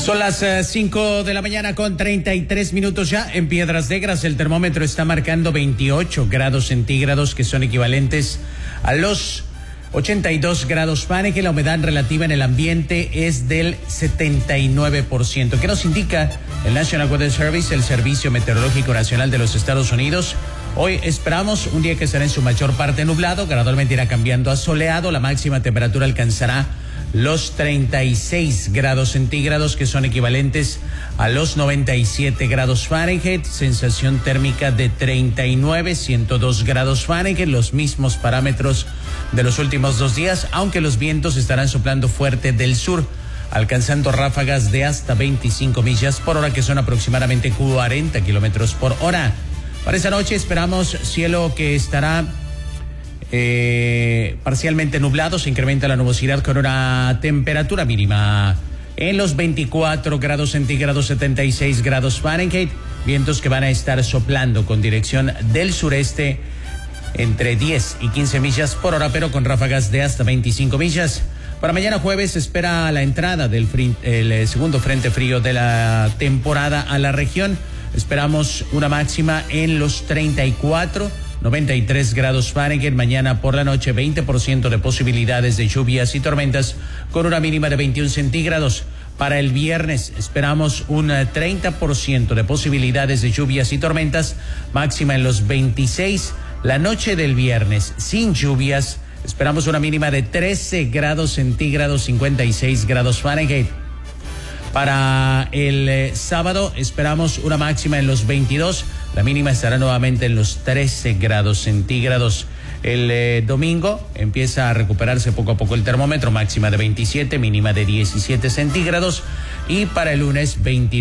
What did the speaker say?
Son las 5 de la mañana con 33 minutos ya. En Piedras Negras el termómetro está marcando 28 grados centígrados, que son equivalentes a los 82 grados Fahrenheit. La humedad relativa en el ambiente es del 79%. ¿Qué nos indica el National Weather Service, el Servicio Meteorológico Nacional de los Estados Unidos? Hoy esperamos un día que será en su mayor parte nublado, gradualmente irá cambiando a soleado. La máxima temperatura alcanzará los 36 grados centígrados, que son equivalentes a los 97 grados Fahrenheit. Sensación térmica de 39, 102 grados Fahrenheit, los mismos parámetros de los últimos 2 días, aunque los vientos estarán soplando fuerte del sur, alcanzando ráfagas de hasta 25 millas por hora, que son aproximadamente 40 kilómetros por hora. Para esta noche esperamos cielo que estará parcialmente nublado. Se incrementa la nubosidad con una temperatura mínima en los 24 grados centígrados, 76 grados Fahrenheit. Vientos que van a estar soplando con dirección del sureste entre 10 y 15 millas por hora, pero con ráfagas de hasta 25 millas. Para mañana jueves se espera la entrada del el segundo frente frío de la temporada a la región. Esperamos una máxima en los 34, 93 grados Fahrenheit. Mañana por la noche 20% de posibilidades de lluvias y tormentas con una mínima de 21 centígrados. Para el viernes esperamos un 30% de posibilidades de lluvias y tormentas, máxima en los 26. La noche del viernes sin lluvias esperamos una mínima de 13 grados centígrados, 56 grados Fahrenheit. Para el sábado esperamos una máxima en los 22, la mínima estará nuevamente en los 13 grados centígrados. El domingo empieza a recuperarse poco a poco el termómetro, máxima de 27, mínima de 17 centígrados, y para el lunes 29.